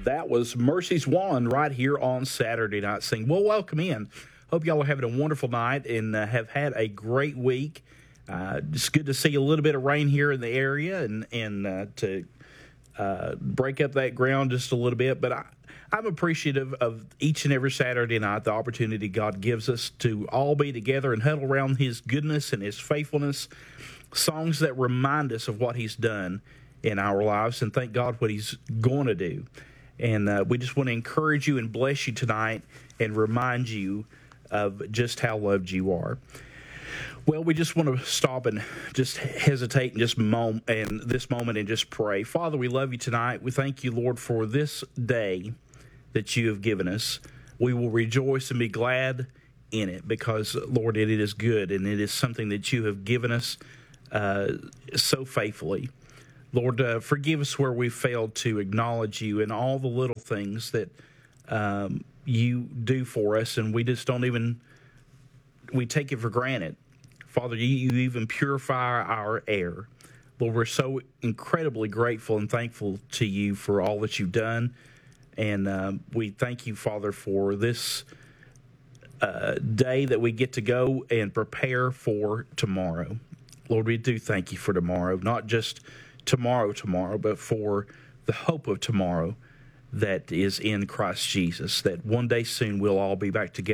That was Mercy's Wand right here on Saturday Night Sing. Well, welcome in. Hope y'all are having a wonderful night and have had a great week. It's good to see a little bit of rain here in the area and to break up that ground just a little bit. But I'm appreciative of each and every Saturday night, the opportunity God gives us to all be together and huddle around His goodness and His faithfulness, songs that remind us of what He's done in our lives and thank God what He's going to do. And we just want to encourage you and bless you tonight and remind you of just how loved you are. Well, we just want to stop and just hesitate and this moment and just pray. Father, we love you tonight. We thank you, Lord, for this day that you have given us. We will rejoice and be glad in it because, Lord, it is good and it is something that you have given us so faithfully. Lord, forgive us where we failed to acknowledge you in all the little things that you do for us, and we just we take it for granted. Father, you even purify our air. Lord, we're so incredibly grateful and thankful to you for all that you've done, and we thank you, Father, for this day that we get to go and prepare for tomorrow. Lord, we do thank you for tomorrow, not just tomorrow, but for the hope of tomorrow that is in Christ Jesus, that one day soon we'll all be back together